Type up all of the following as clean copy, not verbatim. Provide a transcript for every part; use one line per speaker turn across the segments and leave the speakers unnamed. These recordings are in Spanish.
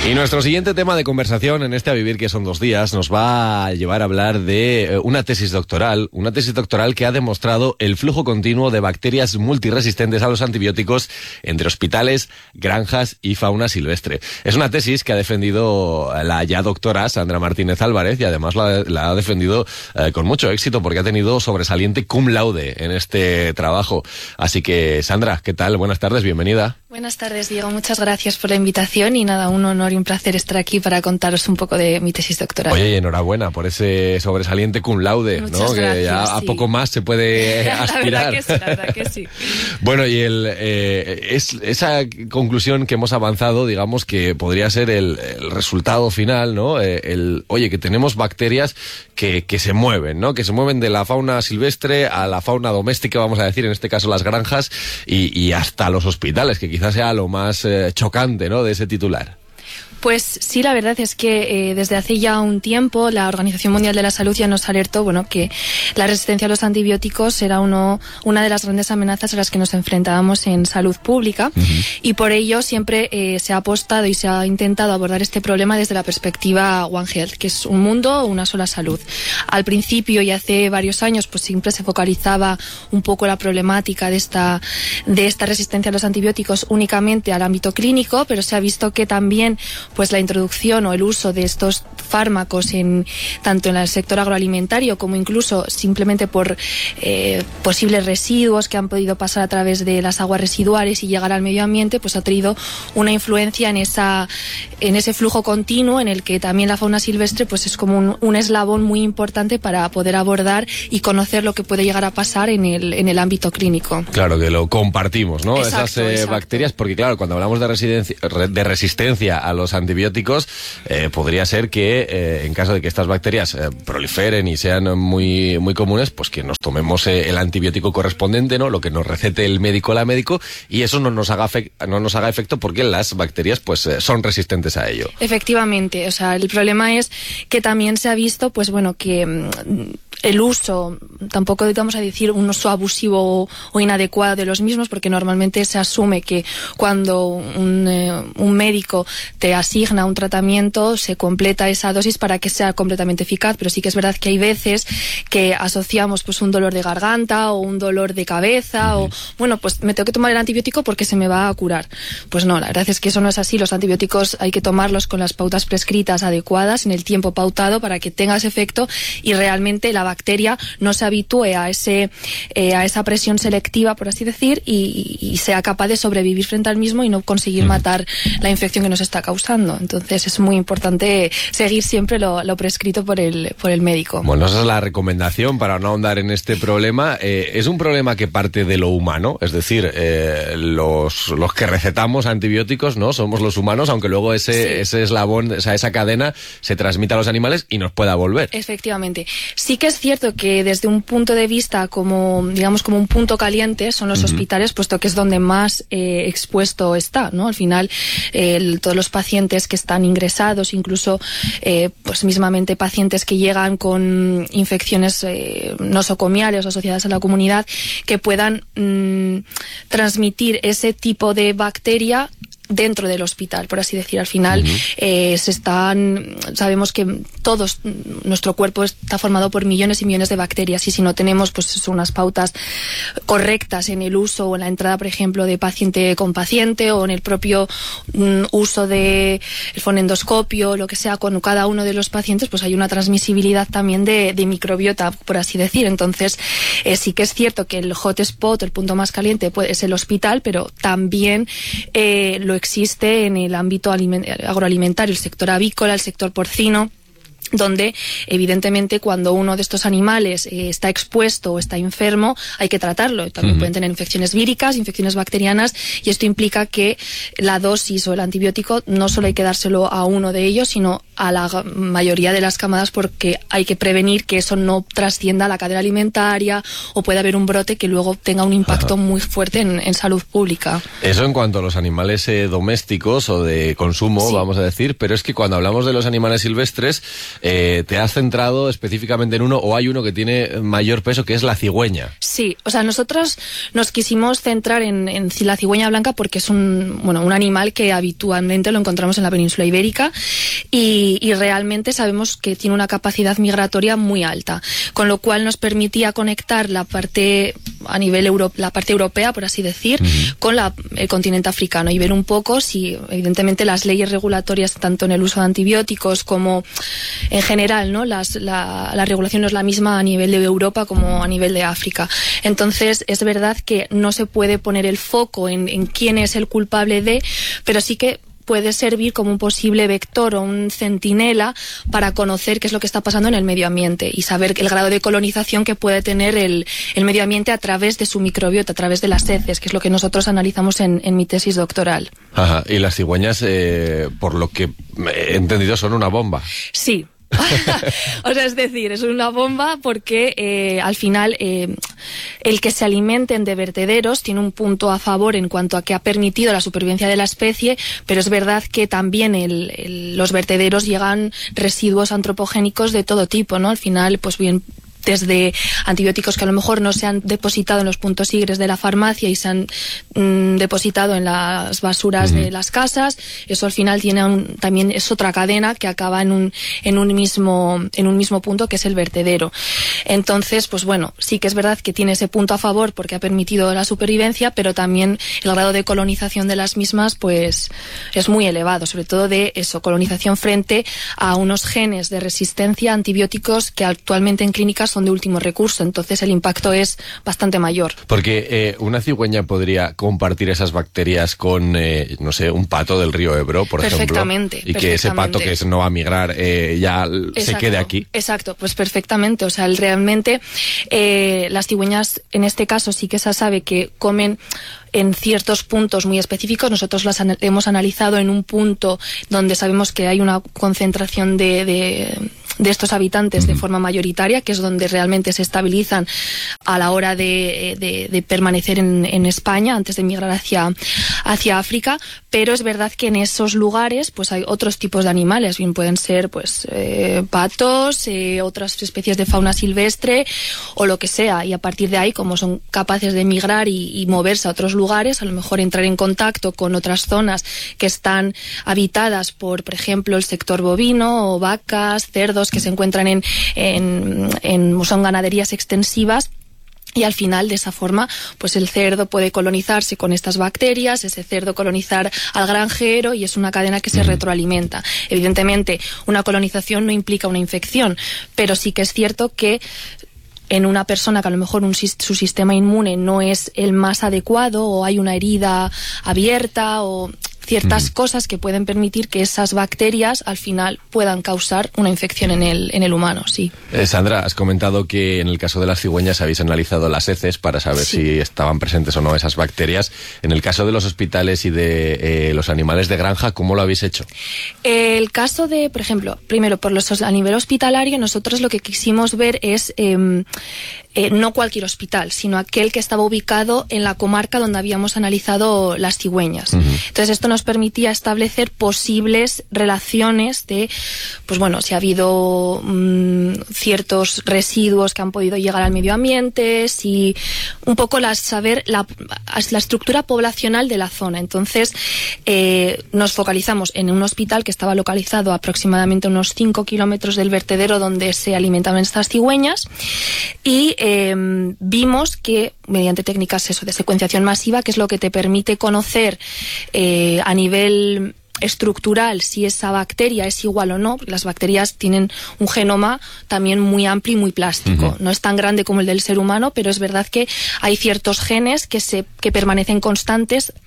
Y nuestro siguiente tema de conversación en este A Vivir que son 2 días nos va a llevar a hablar de una tesis doctoral que ha demostrado el flujo continuo de bacterias multiresistentes a los antibióticos entre hospitales, granjas y fauna silvestre. Es una tesis que ha defendido la ya doctora Sandra Martínez Álvarez y además la ha defendido con mucho éxito porque ha tenido sobresaliente cum laude en este trabajo. Así que, Sandra, ¿qué tal? Buenas tardes, bienvenida.
Buenas tardes, Diego. Muchas gracias por la invitación y nada, un honor y un placer estar aquí para contaros un poco de mi tesis doctoral.
Oye, y enhorabuena por ese sobresaliente cum laude,
Muchas
¿no?
gracias,
que ya a poco más se puede aspirar.
La verdad que sí.
Bueno, y esa conclusión que hemos avanzado, digamos que podría ser el resultado final, ¿no? Oye, que tenemos bacterias que se mueven, ¿no? Que se mueven de la fauna silvestre a la fauna doméstica, vamos a decir, en este caso las granjas y hasta los hospitales, que quizás sea lo más chocante, ¿no? De ese titular.
Pues sí, la verdad es que desde hace ya un tiempo la Organización Mundial de la Salud ya nos alertó, que la resistencia a los antibióticos era una de las grandes amenazas a las que nos enfrentábamos en salud pública. Y por ello siempre se ha apostado y se ha intentado abordar este problema desde la perspectiva One Health, que es un mundo, una sola salud. Al principio y hace varios años pues siempre se focalizaba un poco la problemática de esta resistencia a los antibióticos únicamente al ámbito clínico, pero se ha visto que también pues la introducción o el uso de estos fármacos tanto en el sector agroalimentario como incluso simplemente por posibles residuos que han podido pasar a través de las aguas residuales y llegar al medio ambiente, pues ha tenido una influencia en ese flujo continuo en el que también la fauna silvestre pues es como un eslabón muy importante para poder abordar y conocer lo que puede llegar a pasar en el ámbito clínico.
Claro, que lo compartimos, ¿no?
Exacto,
esas bacterias, porque claro, cuando hablamos de resistencia a los antibióticos, podría ser que en caso de que estas bacterias proliferen y sean muy, muy comunes, pues que nos tomemos el antibiótico correspondiente, ¿no? Lo que nos recete el médico o la médico, y eso no nos haga efecto porque las bacterias pues son resistentes a ello.
Efectivamente, o sea, el problema es que también se ha visto, pues que el uso, tampoco vamos a decir un uso abusivo o inadecuado de los mismos, porque normalmente se asume que cuando un médico te asigna un tratamiento, se completa esa dosis para que sea completamente eficaz, pero sí que es verdad que hay veces que asociamos pues un dolor de garganta o un dolor de cabeza o, pues me tengo que tomar el antibiótico porque se me va a curar. Pues no, la verdad es que eso no es así. Los antibióticos hay que tomarlos con las pautas prescritas adecuadas, en el tiempo pautado, para que tenga ese efecto y realmente la bacteria no se habitúe a esa presión selectiva, por así decir, y sea capaz de sobrevivir frente al mismo y no conseguir matar la infección que nos está causando. Entonces es muy importante seguir siempre lo prescrito por el médico.
Bueno, esa es la recomendación para no ahondar en este problema. Es un problema que parte de lo humano, es decir, los que recetamos antibióticos, ¿no? Somos los humanos, aunque luego ese eslabón, esa cadena se transmite a los animales y nos pueda volver.
Efectivamente. Sí que es cierto que desde un punto de vista como un punto caliente son los hospitales, puesto que es donde más expuesto está, ¿no? Al final, todos los pacientes que están ingresados, incluso pues mismamente pacientes que llegan con infecciones nosocomiales asociadas a la comunidad, que puedan transmitir ese tipo de bacteria dentro del hospital, por así decir. Al final sabemos que nuestro cuerpo está formado por millones y millones de bacterias, y si no tenemos pues unas pautas correctas en el uso o en la entrada, por ejemplo, de paciente con paciente, o en el propio uso del fonendoscopio, lo que sea, con cada uno de los pacientes, pues hay una transmisibilidad también de microbiota, por así decir. Entonces sí que es cierto que el hotspot, el punto más caliente, es el hospital, pero también lo existe en el ámbito agroalimentario, el sector avícola, el sector porcino, donde evidentemente cuando uno de estos animales está expuesto o está enfermo, hay que tratarlo. También pueden tener infecciones víricas, infecciones bacterianas, y esto implica que la dosis o el antibiótico no solo hay que dárselo a uno de ellos, sino a la mayoría de las camadas porque hay que prevenir que eso no trascienda a la cadena alimentaria o pueda haber un brote que luego tenga un impacto muy fuerte en salud pública.
Eso en cuanto a los animales domésticos o de consumo, vamos a decir, pero es que cuando hablamos de los animales silvestres, te has centrado específicamente en uno, o hay uno que tiene mayor peso, que es la cigüeña.
Sí, o sea, nosotros nos quisimos centrar en la cigüeña blanca porque es un animal que habitualmente lo encontramos en la península ibérica y realmente sabemos que tiene una capacidad migratoria muy alta, con lo cual nos permitía conectar la parte a nivel la parte europea, por así decir, con el continente africano y ver un poco si, evidentemente, las leyes regulatorias, tanto en el uso de antibióticos como en general, ¿no? La regulación no es la misma a nivel de Europa como a nivel de África. Entonces, es verdad que no se puede poner el foco en quién es el culpable de, pero sí que puede servir como un posible vector o un centinela para conocer qué es lo que está pasando en el medio ambiente y saber el grado de colonización que puede tener el medio ambiente a través de su microbiota, a través de las heces, que es lo que nosotros analizamos en mi tesis doctoral.
Ajá. Y las cigüeñas, por lo que he entendido, son una bomba.
Sí. O sea, es decir, es una bomba porque al final el que se alimenten de vertederos tiene un punto a favor en cuanto a que ha permitido la supervivencia de la especie, pero es verdad que también los vertederos llegan residuos antropogénicos de todo tipo, ¿no? Al final, pues bien, desde antibióticos que a lo mejor no se han depositado en los puntos sigres de la farmacia y se han depositado en las basuras de las casas. Eso al final también es otra cadena que acaba en un mismo punto, que es el vertedero. Entonces, pues bueno, sí que es verdad que tiene ese punto a favor porque ha permitido la supervivencia, pero también el grado de colonización de las mismas pues es muy elevado, sobre todo de eso, colonización frente a unos genes de resistencia a antibióticos que actualmente en clínicas son de último recurso, entonces el impacto es bastante mayor.
Porque una cigüeña podría compartir esas bacterias con, no sé, un pato del río Ebro, por ejemplo.
Perfectamente.
Y que ese pato que no va a migrar se quede aquí.
Exacto, pues perfectamente. O sea, realmente las cigüeñas, en este caso, sí que se sabe que comen en ciertos puntos muy específicos. Nosotros las hemos analizado en un punto donde sabemos que hay una concentración de estos habitantes de forma mayoritaria, que es donde realmente se estabilizan a la hora de permanecer en España antes de migrar hacia África, pero es verdad que en esos lugares pues hay otros tipos de animales, bien pueden ser pues patos, otras especies de fauna silvestre o lo que sea, y a partir de ahí, como son capaces de migrar y moverse a otros lugares, a lo mejor entrar en contacto con otras zonas que están habitadas por ejemplo, el sector bovino o vacas, cerdos que se encuentran son ganaderías extensivas. Y al final, de esa forma, pues el cerdo puede colonizarse con estas bacterias, ese cerdo colonizar al granjero, y es una cadena que se retroalimenta. Evidentemente, una colonización no implica una infección, pero sí que es cierto que en una persona que a lo mejor su sistema inmune no es el más adecuado, o hay una herida abierta, o ciertas cosas que pueden permitir que esas bacterias al final puedan causar una infección en el humano, sí.
Sandra, has comentado que en el caso de las cigüeñas habéis analizado las heces para saber si estaban presentes o no esas bacterias. En el caso de los hospitales y de los animales de granja, ¿cómo lo habéis hecho?
El caso de, por ejemplo, primero a nivel hospitalario, nosotros lo que quisimos ver es no cualquier hospital, sino aquel que estaba ubicado en la comarca donde habíamos analizado las cigüeñas. Entonces esto nos permitía establecer posibles relaciones de, pues bueno, si ha habido ciertos residuos que han podido llegar al medio ambiente, si un poco saber la estructura poblacional de la zona. Entonces nos focalizamos en un hospital que estaba localizado aproximadamente a unos 5 kilómetros del vertedero donde se alimentaban estas cigüeñas, y vimos que mediante técnicas de secuenciación masiva, que es lo que te permite conocer a nivel estructural si esa bacteria es igual o no, porque las bacterias tienen un genoma también muy amplio y muy plástico. No es tan grande como el del ser humano, pero es verdad que hay ciertos genes que permanecen constantes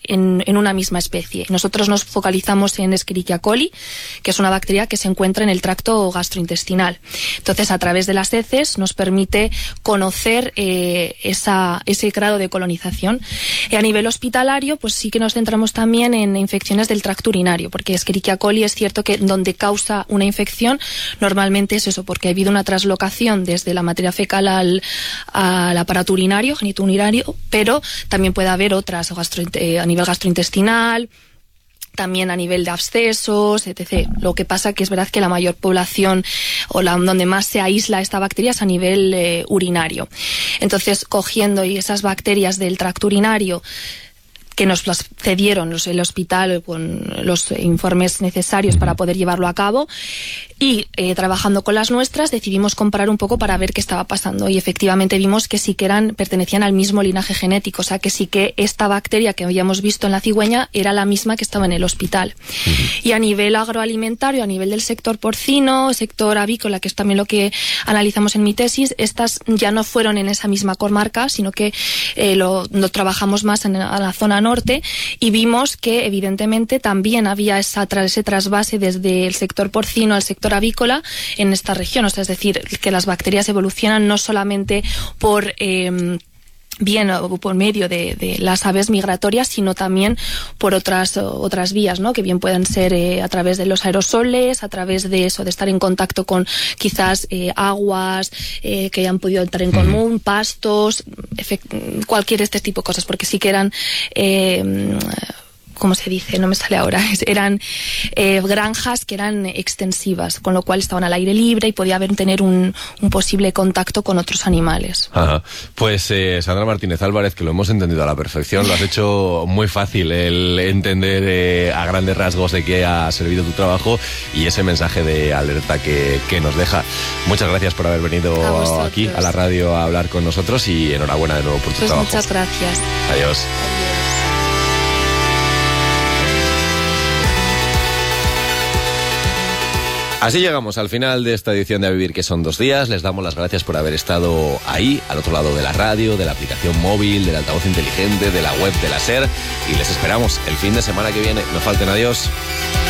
en una misma especie. Nosotros nos focalizamos en Escherichia coli, que es una bacteria que se encuentra en el tracto gastrointestinal. Entonces, a través de las heces nos permite conocer ese grado de colonización. Y a nivel hospitalario, pues sí que nos centramos también en infecciones del tracto urinario, porque Escherichia coli es cierto que donde causa una infección normalmente es eso, porque ha habido una translocación desde la materia fecal al aparato urinario, genitourinario, pero también puede haber otras a nivel gastrointestinal, también a nivel de abscesos, etc. Lo que pasa que es verdad que la mayor población donde más se aísla esta bacteria es a nivel urinario. Entonces, cogiendo esas bacterias del tracto urinario que nos las cedieron el hospital con los informes necesarios para poder llevarlo a cabo, y trabajando con las nuestras decidimos comparar un poco para ver qué estaba pasando, y efectivamente vimos que sí que pertenecían al mismo linaje genético, o sea que sí que esta bacteria que habíamos visto en la cigüeña era la misma que estaba en el hospital. Y a nivel agroalimentario, a nivel del sector porcino, sector avícola, que es también lo que analizamos en mi tesis, estas ya no fueron en esa misma comarca, sino que lo trabajamos más en la zona norte, y vimos que evidentemente también había ese trasvase desde el sector porcino al sector avícola en esta región. O sea, es decir, que las bacterias evolucionan no solamente por medio de las aves migratorias, sino también por otras vías, ¿no? Que bien puedan ser a través de los aerosoles, a través de eso, de estar en contacto con quizás aguas que hayan podido entrar en común, pastos, cualquier este tipo de cosas, porque sí que eran ¿cómo se dice? No me sale ahora. Eran granjas que eran extensivas, con lo cual estaban al aire libre y podía tener un posible contacto con otros animales.
Ajá. Pues Sandra Martínez Álvarez, que lo hemos entendido a la perfección, lo has hecho muy fácil el entender a grandes rasgos de qué ha servido tu trabajo y ese mensaje de alerta que nos deja. Muchas gracias por haber venido aquí a la radio a hablar con nosotros, y enhorabuena de nuevo por tu trabajo.
Muchas gracias.
Adiós. Así llegamos al final de esta edición de A Vivir, que son 2 días. Les damos las gracias por haber estado ahí, al otro lado de la radio, de la aplicación móvil, del altavoz inteligente, de la web de la SER, y les esperamos el fin de semana que viene. No falten. Adiós.